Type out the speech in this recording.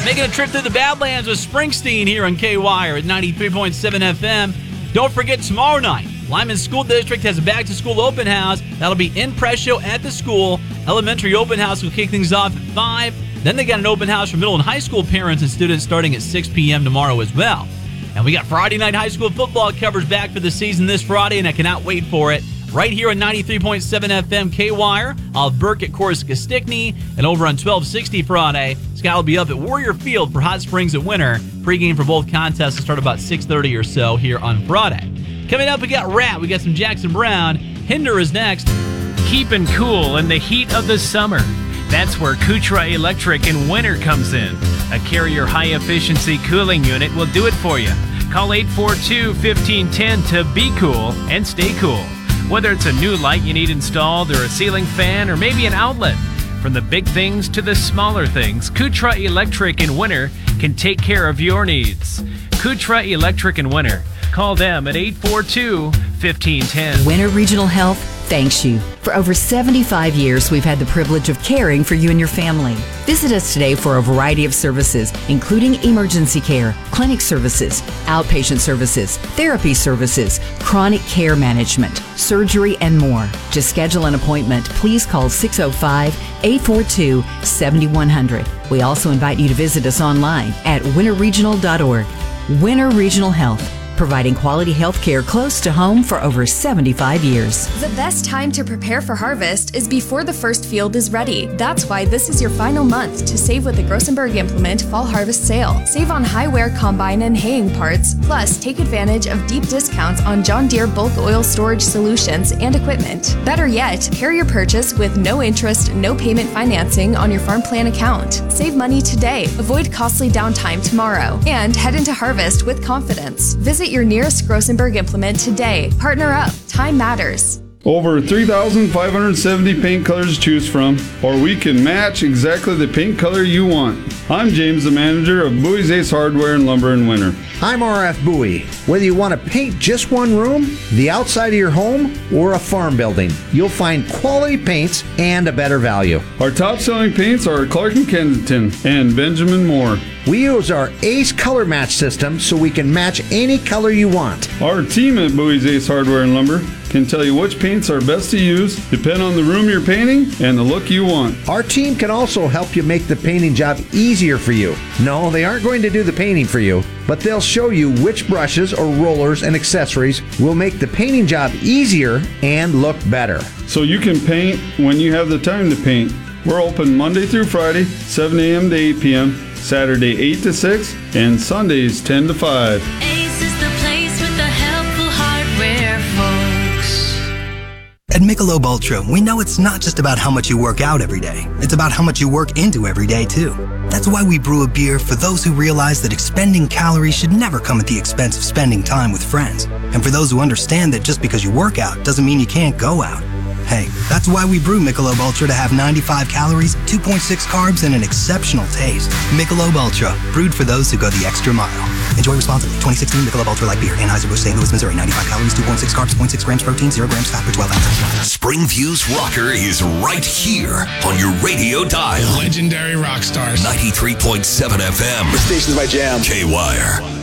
Making a trip through the Badlands with Springsteen here on K-Wire at 93.7 FM. Don't forget, tomorrow night, Lyman School District has a back-to-school open house. That'll be in Prescio at the school. Elementary open house will kick things off at 5. Then they got an open house for middle and high school parents and students starting at 6 p.m. tomorrow as well. And we got Friday night high school football coverage back for the season this Friday, and I cannot wait for it. Right here on 93.7 FM K-Wire, I'll have Burke at Corsica Stickney, and over on 1260 Friday, Scott will be up at Warrior Field for Hot Springs at Winter. Pre-game for both contests will start about 6:30 or so here on Friday. Coming up, we got Rat, we got some Jackson Brown. Hinder is next. Keeping cool in the heat of the summer. That's where Kutra Electric in winter comes in. A Carrier high-efficiency cooling unit will do it for you. Call 842-1510 to be cool and stay cool. Whether it's a new light you need installed or a ceiling fan or maybe an outlet. From the big things to the smaller things, Kutra Electric in winter can take care of your needs. Kutra Electric in winter. Call them at 842-1510. Winter Regional Health thanks you. For over 75 years, we've had the privilege of caring for you and your family. Visit us today for a variety of services, including emergency care, clinic services, outpatient services, therapy services, chronic care management, surgery, and more. To schedule an appointment, please call 605-842-7100. We also invite you to visit us online at winterregional.org. Winter Regional Health, providing quality health care close to home for over 75 years. The best time to prepare for harvest is before the first field is ready. That's why this is your final month to save with the Grossenberg Implement Fall Harvest Sale. Save on high-wear combine and haying parts, plus take advantage of deep discounts on John Deere bulk oil storage solutions and equipment. Better yet, pair your purchase with no interest, no payment financing on your farm plan account. Save money today, avoid costly downtime tomorrow, and head into harvest with confidence. Visit your nearest Grossenberg Implement today. Partner up. Time matters. Over 3,570 paint colors to choose from, or we can match exactly the paint color you want. I'm James, the manager of Bowie's Ace Hardware and Lumber in Winter. I'm RF Bowie. Whether you want to paint just one room, the outside of your home, or a farm building, you'll find quality paints and a better value. Our top-selling paints are Clark & Kensington and Benjamin Moore. We use our Ace color match system so we can match any color you want. Our team at Bowie's Ace Hardware and Lumber can tell you which paints are best to use, depend on the room you're painting and the look you want. Our team can also help you make the painting job easier for you. No, they aren't going to do the painting for you, but they'll show you which brushes or rollers and accessories will make the painting job easier and look better. So you can paint when you have the time to paint. We're open Monday through Friday, 7 a.m. to 8 p.m., Saturday 8 to 6, and Sundays 10 to 5. Ace is the place with the helpful hardware, folks. At Michelob Ultra, we know it's not just about how much you work out every day. It's about how much you work into every day, too. That's why we brew a beer for those who realize that expending calories should never come at the expense of spending time with friends. And for those who understand that just because you work out doesn't mean you can't go out. Hey, that's why we brew Michelob Ultra to have 95 calories, 2.6 carbs, and an exceptional taste. Michelob Ultra, brewed for those who go the extra mile. Enjoy responsibly. 2016 Michelob Ultra Light Beer, Anheuser-Busch, St. Louis, Missouri. 95 calories, 2.6 carbs, 0.6 grams protein, 0 grams fat per 12 ounces. Springview's Rocker is right here on your radio dial. Legendary rock stars. 93.7 FM. This station's my jam. K-Wire.